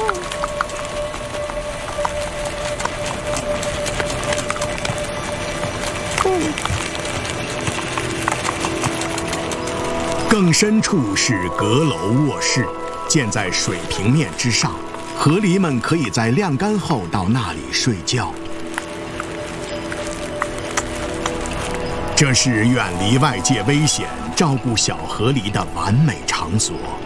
更深处是阁楼卧室，建在水平面之上，河狸们可以在晾干后到那里睡觉。这是远离外界危险、照顾小河狸的完美场所。